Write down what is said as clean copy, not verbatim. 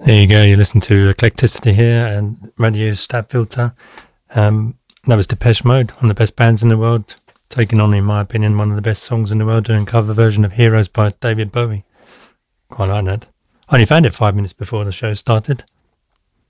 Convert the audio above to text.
There you go. You listen to Eclecticity here and Radio Stab Filter. That was Depeche Mode, one of the best bands in the world, taking on, in my opinion, one of the best songs in the world, doing a cover version of Heroes by David Bowie. Quite like that. I only found it 5 minutes before the show started.